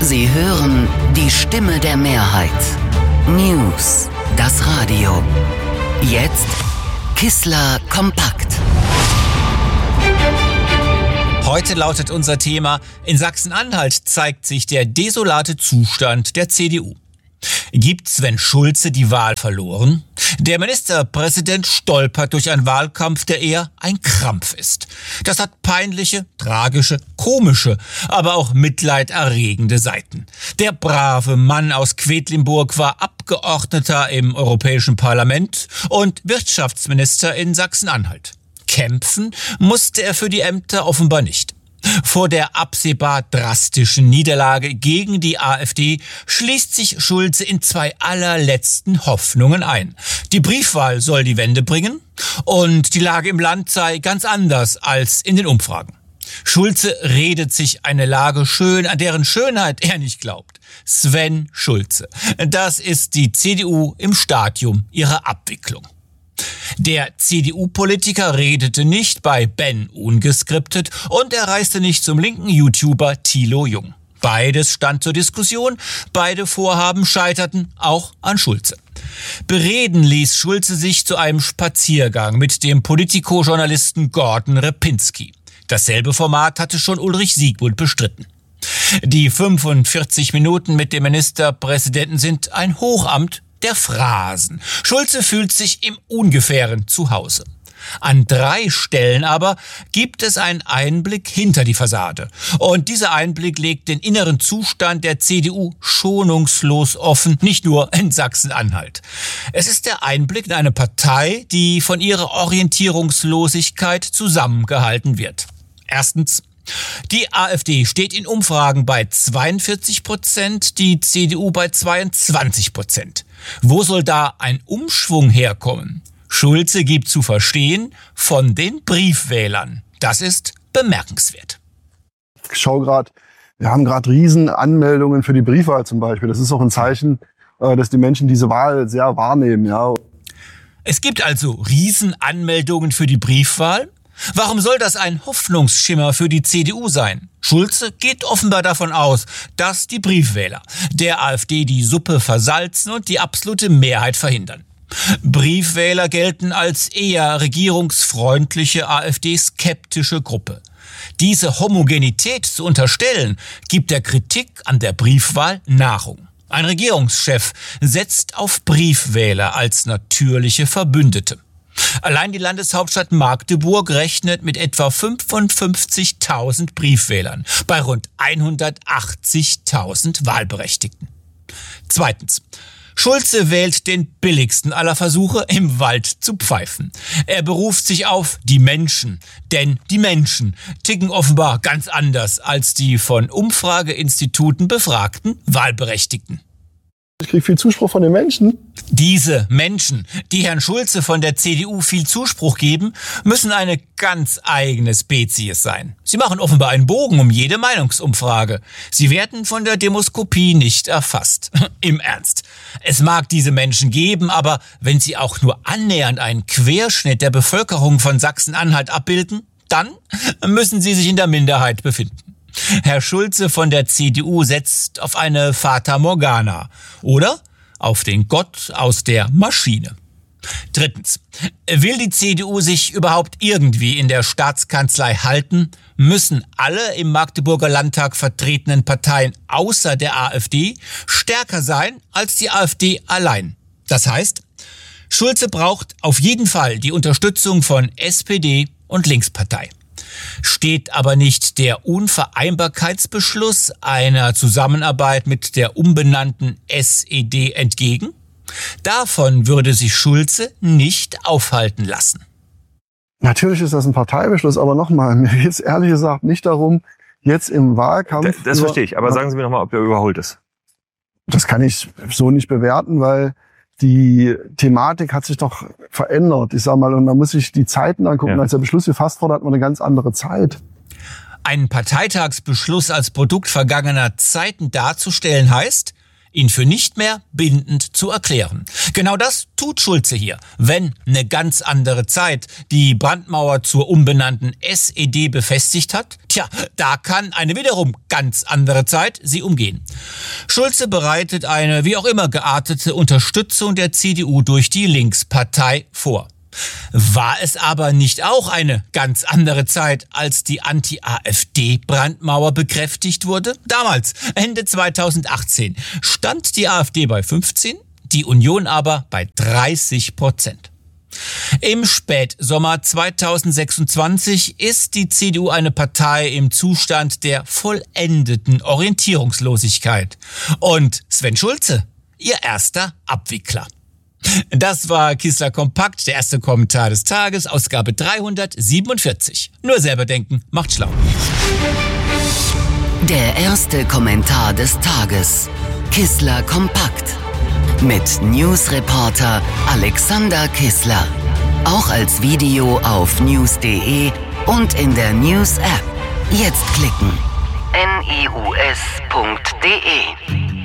Sie hören die Stimme der Mehrheit. News, das Radio. Jetzt Kissler kompakt. Heute lautet unser Thema: In Sachsen-Anhalt zeigt sich der desolate Zustand der CDU. Gibt Sven Schulze die Wahl verloren? Der Ministerpräsident stolpert durch einen Wahlkampf, der eher ein Krampf ist. Das hat peinliche, tragische, komische, aber auch mitleiderregende Seiten. Der brave Mann aus Quedlinburg war Abgeordneter im Europäischen Parlament und Wirtschaftsminister in Sachsen-Anhalt. Kämpfen musste er für die Ämter offenbar nicht. Vor der absehbar drastischen Niederlage gegen die AfD schließt sich Schulze in zwei allerletzten Hoffnungen ein. Die Briefwahl soll die Wende bringen und die Lage im Land sei ganz anders als in den Umfragen. Schulze redet sich eine Lage schön, an deren Schönheit er nicht glaubt. Sven Schulze. Das ist die CDU im Stadium ihrer Abwicklung. Der CDU-Politiker redete nicht bei Ben ungeskriptet und er reiste nicht zum linken YouTuber Thilo Jung. Beides stand zur Diskussion, beide Vorhaben scheiterten auch an Schulze. Bereden ließ Schulze sich zu einem Spaziergang mit dem Politico-Journalisten Gordon Repinski. Dasselbe Format hatte schon Ulrich Siegmund bestritten. Die 45 Minuten mit dem Ministerpräsidenten sind ein Hochamt der Phrasen. Schulze fühlt sich im Ungefähren zu Hause. An 3 Stellen aber gibt es einen Einblick hinter die Fassade. Und dieser Einblick legt den inneren Zustand der CDU schonungslos offen, nicht nur in Sachsen-Anhalt. Es ist der Einblick in eine Partei, die von ihrer Orientierungslosigkeit zusammengehalten wird. Erstens: Die AfD steht in Umfragen bei 42%, die CDU bei 22%. Wo soll da ein Umschwung herkommen? Schulze gibt zu verstehen, von den Briefwählern. Das ist bemerkenswert. Ich schaue gerade, wir haben gerade Riesenanmeldungen für die Briefwahl zum Beispiel. Das ist auch ein Zeichen, dass die Menschen diese Wahl sehr wahrnehmen. Ja. Es gibt also Riesenanmeldungen für die Briefwahl. Warum soll das ein Hoffnungsschimmer für die CDU sein? Schulze geht offenbar davon aus, dass die Briefwähler der AfD die Suppe versalzen und die absolute Mehrheit verhindern. Briefwähler gelten als eher regierungsfreundliche, AfD-skeptische Gruppe. Diese Homogenität zu unterstellen, gibt der Kritik an der Briefwahl Nahrung. Ein Regierungschef setzt auf Briefwähler als natürliche Verbündete. Allein die Landeshauptstadt Magdeburg rechnet mit etwa 55.000 Briefwählern bei rund 180.000 Wahlberechtigten. Zweitens: Schulze wählt den billigsten aller Versuche, im Wald zu pfeifen. Er beruft sich auf die Menschen, denn die Menschen ticken offenbar ganz anders als die von Umfrageinstituten befragten Wahlberechtigten. Ich kriege viel Zuspruch von den Menschen. Diese Menschen, die Herrn Schulze von der CDU viel Zuspruch geben, müssen eine ganz eigene Spezies sein. Sie machen offenbar einen Bogen um jede Meinungsumfrage. Sie werden von der Demoskopie nicht erfasst. Im Ernst. Es mag diese Menschen geben, aber wenn sie auch nur annähernd einen Querschnitt der Bevölkerung von Sachsen-Anhalt abbilden, dann müssen sie sich in der Minderheit befinden. Herr Schulze von der CDU setzt auf eine Fata Morgana oder auf den Gott aus der Maschine. Drittens: Will die CDU sich überhaupt irgendwie in der Staatskanzlei halten, müssen alle im Magdeburger Landtag vertretenen Parteien außer der AfD stärker sein als die AfD allein. Das heißt, Schulze braucht auf jeden Fall die Unterstützung von SPD und Linkspartei. Steht aber nicht der Unvereinbarkeitsbeschluss einer Zusammenarbeit mit der umbenannten SED entgegen? Davon würde sich Schulze nicht aufhalten lassen. Natürlich ist das ein Parteibeschluss, aber nochmal, mir geht es ehrlich gesagt nicht darum, jetzt im Wahlkampf... Das verstehe ich, aber sagen Sie mir nochmal, ob er überholt ist. Das kann ich so nicht bewerten, weil die Thematik hat sich doch verändert. Ich sag mal, und man muss sich die Zeiten angucken. Ja. Als der Beschluss gefasst wurde, hat man eine ganz andere Zeit. Einen Parteitagsbeschluss als Produkt vergangener Zeiten darzustellen heißt, ihn für nicht mehr bindend zu erklären. Genau das tut Schulze hier. Wenn eine ganz andere Zeit die Brandmauer zur umbenannten SED befestigt hat, da kann eine wiederum ganz andere Zeit sie umgehen. Schulze bereitet eine wie auch immer geartete Unterstützung der CDU durch die Linkspartei vor. War es aber nicht auch eine ganz andere Zeit, als die Anti-AfD-Brandmauer bekräftigt wurde? Damals, Ende 2018, stand die AfD bei 15, die Union aber bei 30%. Im Spätsommer 2026 ist die CDU eine Partei im Zustand der vollendeten Orientierungslosigkeit. Und Sven Schulze, ihr erster Abwickler. Das war Kissler Kompakt, der erste Kommentar des Tages, Ausgabe 347. Nur selber denken, macht schlau. Der erste Kommentar des Tages. Kissler Kompakt. Mit Newsreporter Alexander Kissler. Auch als Video auf news.de und in der News-App. Jetzt klicken. news.de